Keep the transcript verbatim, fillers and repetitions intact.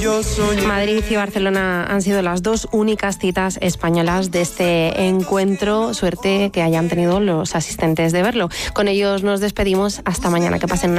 Madrid y Barcelona han sido las dos únicas citas españolas de este encuentro. Suerte que hayan tenido los asistentes de verlo. Con ellos nos despedimos. Hasta mañana. Que pasen una